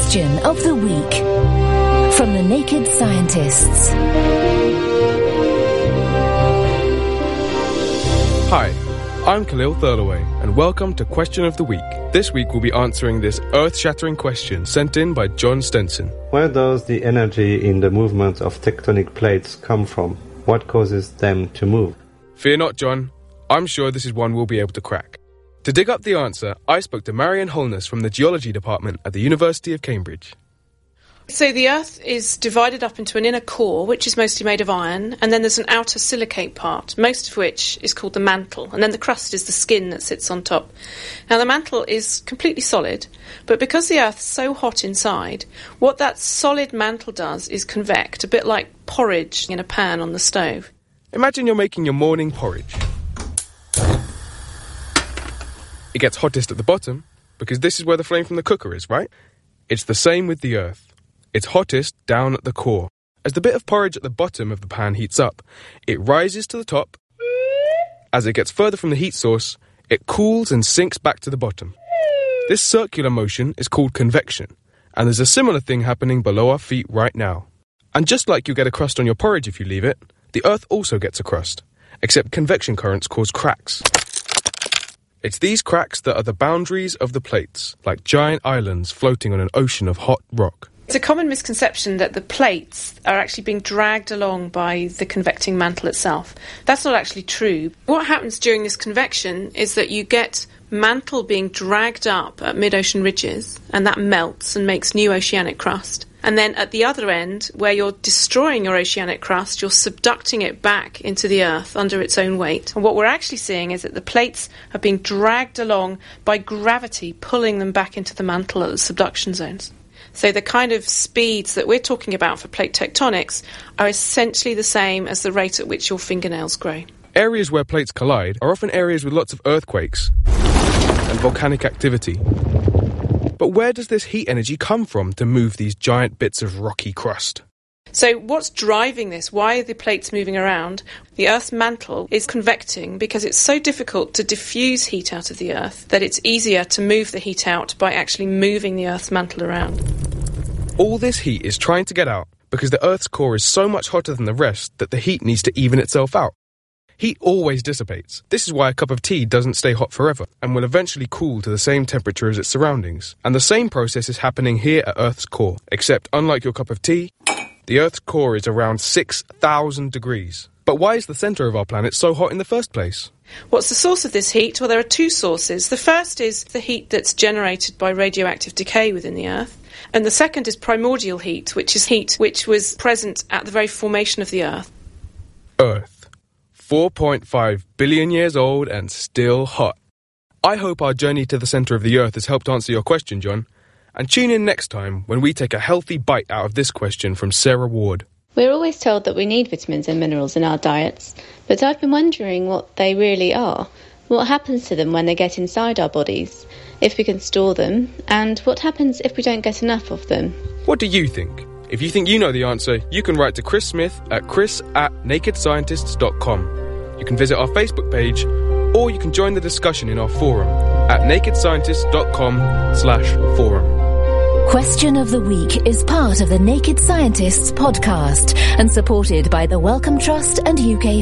Question of the week from the Naked Scientists. Hi, I'm Khalil Thurlaway, and welcome to Question of the Week. This week we'll be answering this earth-shattering question sent in by John Stenson. Where does the energy in the movement of tectonic plates come from? What causes them to move? Fear not, John. I'm sure this is one we'll be able to crack. To dig up the answer, I spoke to Marion Holness from the Geology Department at the University of Cambridge. So the Earth is divided up into an inner core, which is mostly made of iron, and then there's an outer silicate part, most of which is called the mantle, and then the crust is the skin that sits on top. Now the mantle is completely solid, but because the Earth's so hot inside, what that solid mantle does is convect, a bit like porridge in a pan on the stove. Imagine you're making your morning porridge. It gets hottest at the bottom, because this is where the flame from the cooker is, right? It's the same with the Earth. It's hottest down at the core. As the bit of porridge at the bottom of the pan heats up, it rises to the top. As it gets further from the heat source, it cools and sinks back to the bottom. This circular motion is called convection, and there's a similar thing happening below our feet right now. And just like you get a crust on your porridge if you leave it, the Earth also gets a crust, except convection currents cause cracks. It's these cracks that are the boundaries of the plates, like giant islands floating on an ocean of hot rock. It's a common misconception that the plates are actually being dragged along by the convecting mantle itself. That's not actually true. What happens during this convection is that you get mantle being dragged up at mid-ocean ridges, and that melts and makes new oceanic crust. And then at the other end, where you're destroying your oceanic crust, you're subducting it back into the Earth under its own weight. And what we're actually seeing is that the plates are being dragged along by gravity, pulling them back into the mantle at the subduction zones. So the kind of speeds that we're talking about for plate tectonics are essentially the same as the rate at which your fingernails grow. Areas where plates collide are often areas with lots of earthquakes and volcanic activity. But where does this heat energy come from to move these giant bits of rocky crust? So what's driving this? Why are the plates moving around? The Earth's mantle is convecting because it's so difficult to diffuse heat out of the Earth that it's easier to move the heat out by actually moving the Earth's mantle around. All this heat is trying to get out because the Earth's core is so much hotter than the rest that the heat needs to even itself out. Heat always dissipates. This is why a cup of tea doesn't stay hot forever and will eventually cool to the same temperature as its surroundings. And the same process is happening here at Earth's core, except unlike your cup of tea, the Earth's core is around 6,000 degrees. But why is the centre of our planet so hot in the first place? What's the source of this heat? Well, there are two sources. The first is the heat that's generated by radioactive decay within the Earth. And the second is primordial heat, which is heat which was present at the very formation of the Earth. Earth. 4.5 billion years old and still hot. I hope our journey to the centre of the Earth has helped answer your question, John. And tune in next time when we take a healthy bite out of this question from Sarah Ward. We're always told that we need vitamins and minerals in our diets, but I've been wondering what they really are. What happens to them when they get inside our bodies, if we can store them, and what happens if we don't get enough of them? What do you think? If you think you know the answer, you can write to Chris Smith at chris@nakedscientists.com. You can visit our Facebook page, or you can join the discussion in our forum at nakedscientists.com/forum. Question of the Week is part of the Naked Scientists podcast and supported by the Wellcome Trust and UK